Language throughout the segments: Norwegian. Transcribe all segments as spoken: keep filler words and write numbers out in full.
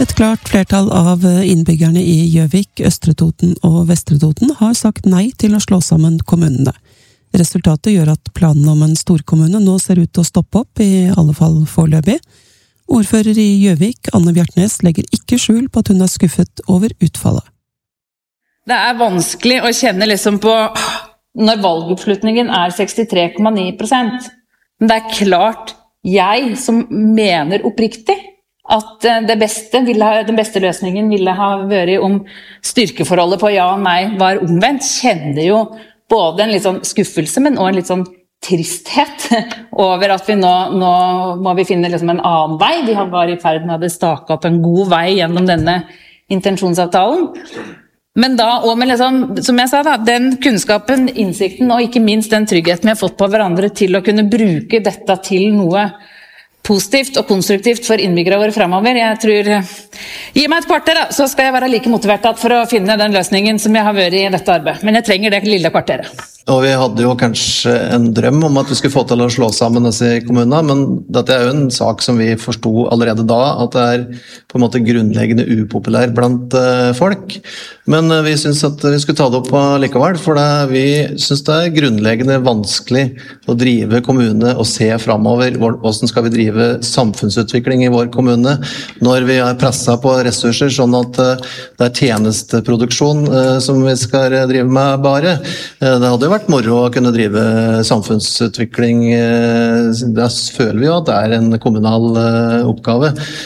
Et klart flertall av innbyggerne i Gjøvik, Østre Toten og Vestre Toten har sagt nei til å slå sammen kommunene. Resultatet gjør at planen om en storkommune nå ser ut til å stoppe opp, i alle fall foreløpig. Ordfører i Gjøvik, Anne Bjartnes, legger ikke skjul på at hun er skuffet over utfallet. Det er vanskelig å kjenne liksom på når valgoppslutningen er sekstitre komma ni prosent. Men det er klart jeg som mener oppriktig at det beste, ville, den beste løsningen ville ha vært om styrkeforholdet på ja og nei var omvendt, kjenner jo både en litt sånn skuffelse, men også en litt sånn tristhet over at vi nå, nå må vi finne liksom en annen vei. Vi har vært i ferd med å stake opp en god vei gjennom denne intensjonsavtalen. Men da, og med liksom, som jeg sa da, den kunnskapen, innsikten og ikke minst den tryggheten vi har fått på hverandre til å kunne bruke dette til noe positivt og konstruktivt for innbyggere våre fremover. Jeg tror, gi meg et kvarter da, så skal jeg være like motivert for å finne den løsningen som jeg har vært i dette arbeidet. Men jeg trenger det lille kvarteret. Og vi hadde jo kanskje en drøm om at vi skulle få til å slå sammen disse kommunene, men dette er jo en sak som vi forstod allerede da, at det er på en måte grunnleggende upopulær blant folk. Men vi synes at vi skulle ta det opp likevel, for det, vi synes det er grunnleggende vanskelig å drive kommune og se fremover hvordan skal vi drive samfunnsutvikling i vår kommune når vi er presset på ressurser, sånn at det er tjenesteproduksjon som vi skal drive med bare. Det hadde jo vært moro å kunne drive samfunnsutvikling. Da føler vi jo at det er en kommunal oppgave.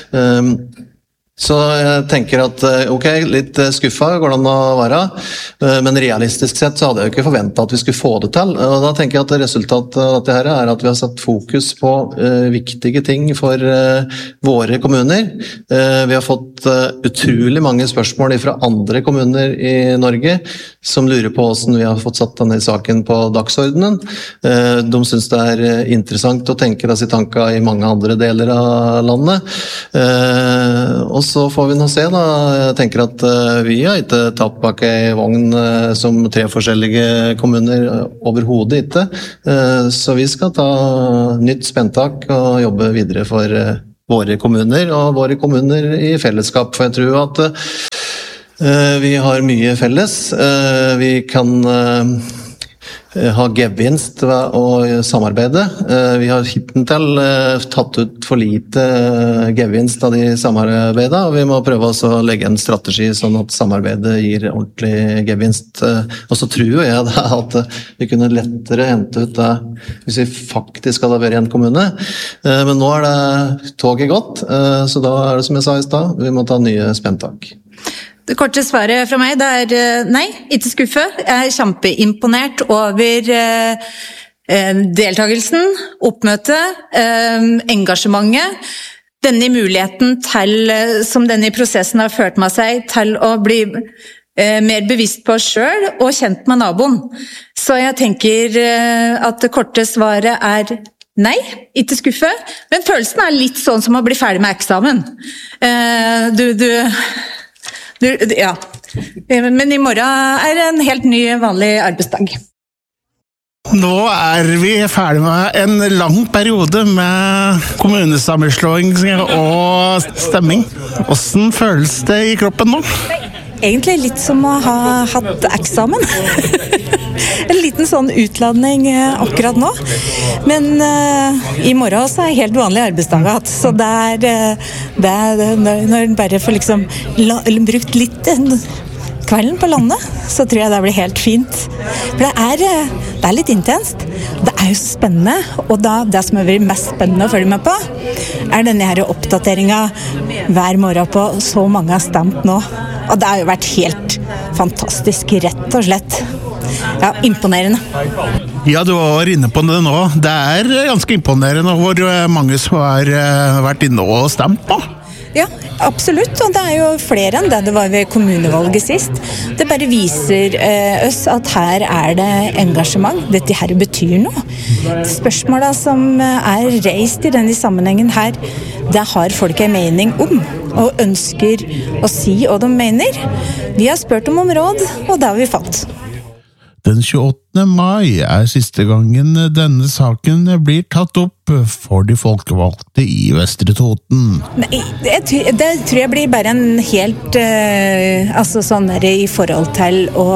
Så jeg tenker at, ok, litt skuffet går det an å være, men realistisk sett så hadde jeg jo ikke forventet at vi skulle få det til. Og da tenker jeg at resultatet av dette her er at vi har satt fokus på uh, viktige ting for uh, våre kommuner. Uh, vi har fått uh, utrolig mange spørsmål fra andre kommuner i Norge som lurer på hvordan vi har fått satt denne saken på dagsordenen. Uh, de synes det er interessant å tenke disse tankene i mange andre deler av landet. Uh, og så får vi nå se da. Jeg tenker at uh, vi har ikke tatt bak i vogn uh, som tre forskjellige kommuner uh, overhodet ikke. Uh, så vi skal ta nytt spenntak og jobbe videre for uh, våre kommuner og våre kommuner i fellesskap. For jeg tror at uh, vi har mye felles. Uh, vi kan uh, ha gevinst ved å samarbeide. Vi har hittil tatt ut for lite gevinst av de samarbeidene, og vi må prøve å legge en strategi sånn at samarbeidet gir ordentlig gevinst. Og så tror jeg at vi kunne lettere hente ut det hvis vi faktisk hadde vært i en kommune. Men nå er det toget gått, så da er det som jeg sa i sted, vi må ta nye spenntak. Det korte svaret fra meg, det er nei, ikke skuffe. Jeg er kjempeimponert over eh, deltakelsen, oppmøtet, eh, engasjementet, denne muligheten til, som denne prosessen har ført med seg, til å bli eh, mer bevisst på oss selv og kjent med naboen. Så jeg tenker eh, at det korte svaret er nei, ikke skuffe, men følelsen er litt sånn som å bli ferdig med eksamen. Eh, du... du Du, ja, men i morgen er det en helt ny, vanlig arbeidsdag. Nå er vi ferdig med en lang periode med kommunesammenslåing og stemming. Hvordan føles det i kroppen nå? Egentlig litt som å ha hatt eksamen. En liten sånn utladning akkurat nå. Men uh, i morgen så er det helt vanlig arbeidsdag hatt. Så det er, det er når en bare får liksom la, brukt litt kvelden på landet, så tror jeg det blir helt fint. For det er, det er litt intenst. Det er jo spennende, og da, det som er mest spennende å følge med på, er denne her oppdateringen hver morgen på så mange har stemt nå. Og det har jo vært helt fantastisk, rett og slett. Ja, imponerende. Ja, du var inne på det nå. Det er ganske imponerende hvor mange som har vært inne og stemt på. Ja, absolutt, og det er jo flere enn det det var ved kommunevalget sist. Det bare viser eh, oss at her er det engasjement. Dette her betyr noe. Spørsmålene som er reist i denne sammenhengen her, det har folk en mening om, og ønsker å si hva de mener. Vi har spurt dem om råd, og det har vi fått. Den tjueåttende mai er siste gangen denne saken blir tatt opp for de folkevalgte i Vestre Toten. Nei, det, det tror jeg blir bare en helt uh, altså sånn der i forhold til å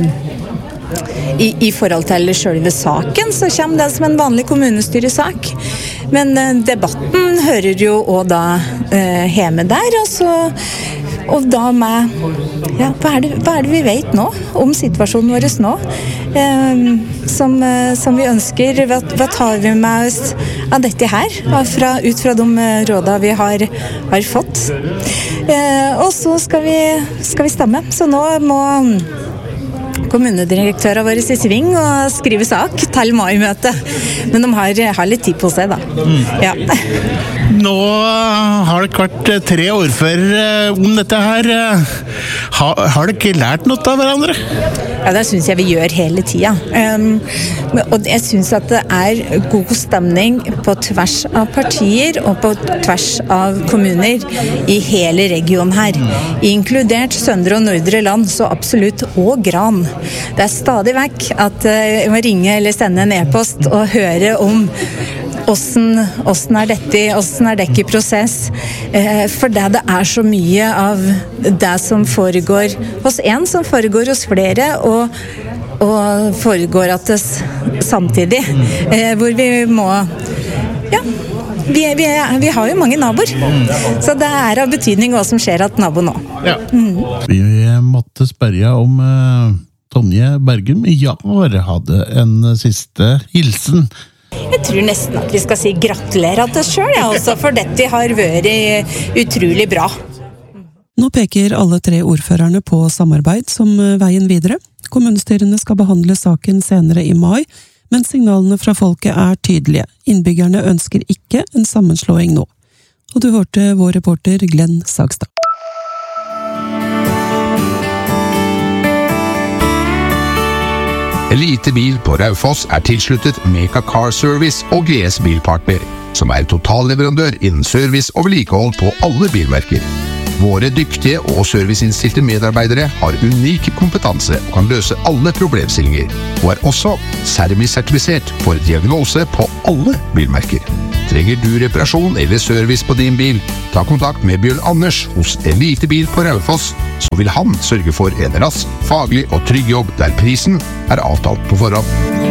i, i forhold til selve saken, så kommer det som en vanlig kommunestyresak. Men uh, debatten hører jo også da uh, hjemme der, og så og da med ja, hva, er det, hva er det vi vet nå om situasjonen vår nå eh, som, som vi ønsker, hva, hva tar vi med oss av dette her fra, ut fra de rådene vi har, har fått eh, og så skal vi, skal vi stemme, så nå må kommunedirektøren vår i sving og skrive sak til mai-møtet, men de har, har litt tid på seg da. Mm. Ja. Nå har det vært tre ordfører om dette her. Har, har dere ikke lært noe av hverandre? Ja, det synes jeg vi gjør hele tiden. Um, og jeg synes at det er god stemning på tvers av partier og på tvers av kommuner i hele regionen her. Inkludert Søndre og Nordre Land, så absolutt, og Gran. Det er stadig vekk at jeg må ringe eller sende en e-post og høre om Hvordan, hvordan er dette, hvordan er dette i prosess? Eh, for det, det er så mye av det som foregår hos en, som foregår hos flere, og, og foregår at det samtidig. Eh, hvor vi må, ja, vi, vi, vi har jo mange naboer. Så det er av betydning hva som skjer at nabo nå. Ja. Mm. Vi måtte spørre om uh, Tonje Bergum Jar hadde en siste hilsen. Jeg tror nesten at vi skal si gratulerer til oss selv, ja, også, for dette har vært utrolig bra. Nå peker alle tre ordførerne på samarbeid som veien videre. Kommunestyrene skal behandle saken senere i mai, men signalene fra folket er tydelige. Innbyggerne ønsker ikke en sammenslåing nå. Og du hørte vår reporter Glenn Sagstad. Elite Bil på Raufoss er tilsluttet Meka Car Service og G S Bilpartner, som er totalleverandør innen service og vedlikehold på alle bilmerker. Våre dyktige og serviceinnstilte medarbeidere har unik kompetanse og kan løse alle problemstillinger, og er også Sermi-sertifisert for diagnose på alle bilmerker. Trenger du reparasjon eller service på din bil? Ta kontakt med Bjørn Anders hos Elite Bil på Raufoss, så vil han sørge for en rask, faglig og trygg jobb der prisen er avtalt på forhånd.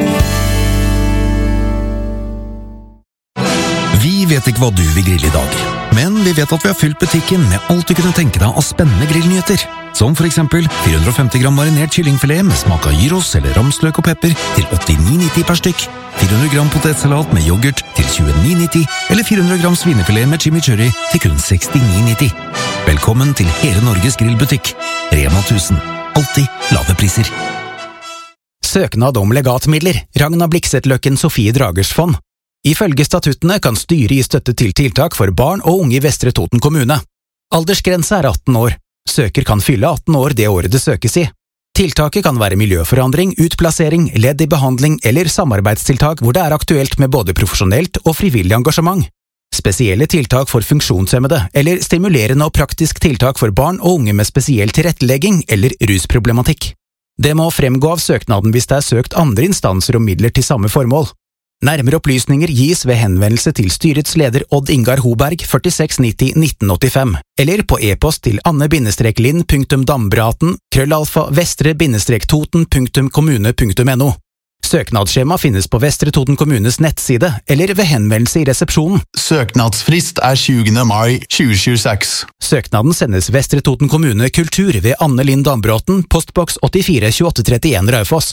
Vi vet ikke hva du vil grille i dag, men vi vet at vi har fylt butikken med alt du kunne tenke deg av spennende grillnyheter. Som for eksempel fire hundre og femti gram marinert kyllingfilet med smak av gyros eller ramsløk og pepper til åttini nitti per stykk, fire hundre gram potetsalat med yoghurt til tjueni nitti, eller fire hundre gram svinefilet med chimichurri til kun sekstini nitti. Velkommen til hele Norges grillbutikk. Rema tusen. Alltid lave priser. Søknad om legatmidler. Ragna Bliksetløkken Sofie Dragers fond. Ifølge statuttene kan styret gi støtte til tiltak for barn og unge i Vestre Toten kommune. Aldersgrense er atten år. Søker kan fylle atten år det året det søkes i. Tiltaket kan være miljøforandring, utplassering, ledd i behandling eller samarbeidstiltak hvor det er aktuelt med både profesjonelt og frivillig engasjement. Spesielle tiltak for funksjonshemmede eller stimulerende og praktisk tiltak for barn og unge med spesiell tilrettelegging eller rusproblematikk. Det må fremgå av søknaden hvis det er søkt andre instanser om midler til samme formål. Nærmere opplysninger gis ved henvendelse til styrets leder Odd Ingar Hoberg førtiseks nitti nitten åttifem, eller på e-post til anne-linn punktum dambraten krøllalfa vestre-toten punktum kommune punktum no. Søknadsskjema finnes på Vestre Toten kommunes nettside, eller ved henvendelse i resepsjonen. Søknadsfrist er tjuende mai tjue tjueseks. Søknaden sendes Vestre Toten kommune kultur ved Anne-Linn Dambråten, postboks åttifire tjueåtte trettien Raufoss.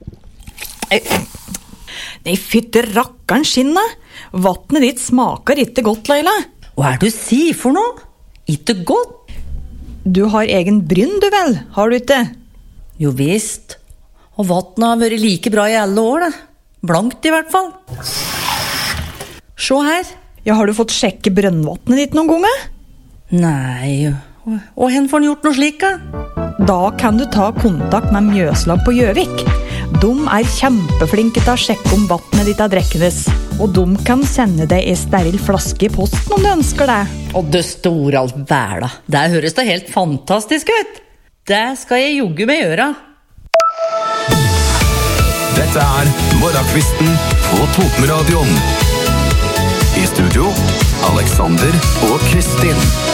Nei, fytte rakkeren skinna. Vattnet ditt smaker ikke godt, Leila. Hva er det du sier for noe? Ikke godt? Du har egen brynn, du vel, har du ikke? Jo visst. Og vattnet har vært like bra i alle år, da. Blankt i hvert fall. Se her. Ja, har du fått sjekke brønnvattnet ditt noen ganger? Nei, og hen får han gjort noe slik, da? Da kan du ta kontakt med Mjøslag på Gjøvik. De er kjempeflinke til å sjekke om vattnet ditt er drekkenes, og de kan sende deg en steril flaske i posten om du ønsker det. Og det store alt bæla. Det høres da helt fantastisk ut. Det skal jeg jogge med gjøre. Dette er Morgenkvisten på Totenradioen. I studio, Alexander og Kristin.